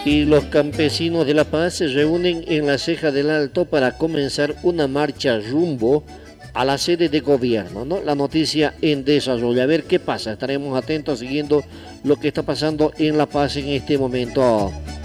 Y los campesinos de La Paz se reúnen en la Ceja del Alto para comenzar una marcha rumbo a la sede de gobierno, ¿no? La noticia en desarrollo. A ver qué pasa. Estaremos atentos siguiendo lo que está pasando en La Paz en este momento.